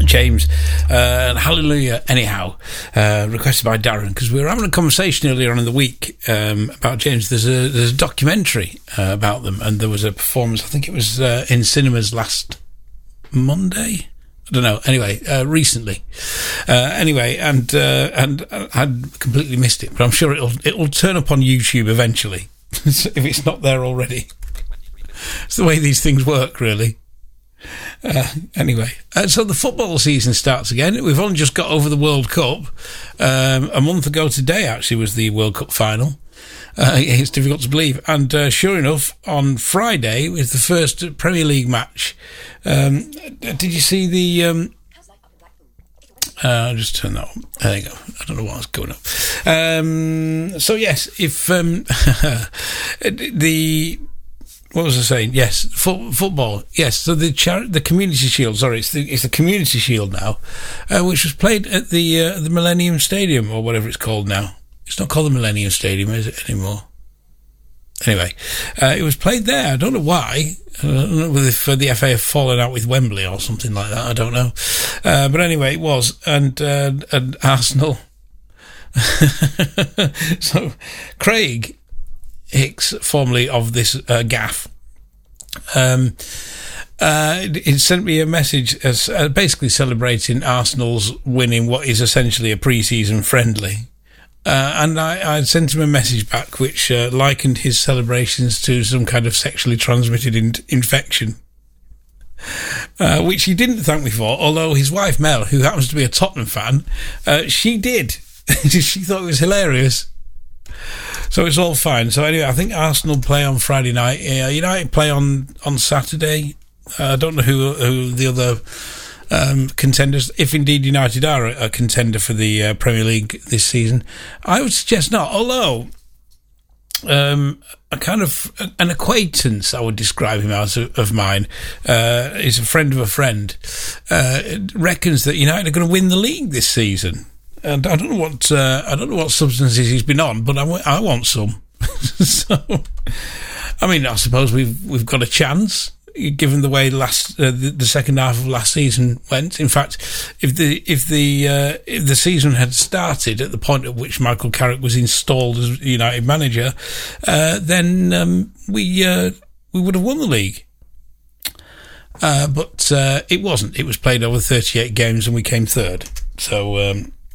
James. Hallelujah, anyhow, requested by Darren, because we were having a conversation earlier on in the week about James. There's a documentary about them, and there was a performance, I think it was in cinemas last Monday. I don't know. Anyway, recently. And I'd completely missed it, but I'm sure it'll turn up on YouTube eventually, if it's not there already. It's the way these things work, really. Anyway, so the football season starts again. We've only just got over the World Cup. A month ago today, actually, was the World Cup final. It's difficult to believe. And sure enough, on Friday was the first Premier League match. Did you see the... I'll just turn that on. There you go. I don't know what's going on. So, yes, if... What was I saying? Yes, football. Yes, so the Community Shield. Sorry, it's the Community Shield now, which was played at the Millennium Stadium, or whatever it's called now. It's not called the Millennium Stadium, is it, anymore? Anyway, it was played there. I don't know why. I don't know if the FA have fallen out with Wembley or something like that. I don't know. But anyway, it was. And Arsenal. So, Craig Hicks, formerly of this gaff, it sent me a message as basically celebrating Arsenal's winning what is essentially a pre-season friendly. And I sent him a message back which likened his celebrations to some kind of sexually transmitted infection, which he didn't thank me for, although his wife Mel, who happens to be a Tottenham fan, she did. She thought it was hilarious. So it's all fine. So anyway, I think Arsenal play on Friday night. United play on Saturday. I don't know who the other contenders, if indeed United are a contender for the Premier League this season. I would suggest not, although a kind of an acquaintance, I would describe him as, of mine, is a friend of a friend, reckons that United are going to win the league this season. And I don't know what substances he's been on, but I want some. So, I mean, I suppose we've got a chance, given the way the second half of last season went. In fact, if the season had started at the point at which Michael Carrick was installed as United manager, then we would have won the league. But it wasn't. It was played over 38 games, and we came third. So.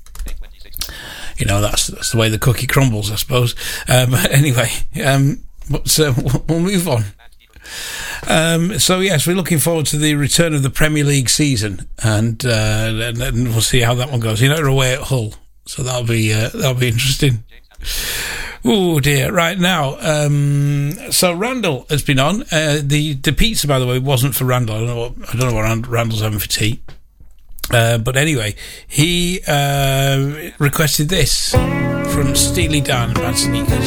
That's the way the cookie crumbles, I suppose. But anyway, we'll move on. So yes, we're looking forward to the return of the Premier League season, and we'll see how that one goes. We're away at Hull, so that'll be interesting. Oh dear! Right now, so Randall has been on. The pizza, by the way, wasn't for Randall. I don't know what Randall's having for tea. But anyway, he requested this from Steely Dan and Bad Sneakers.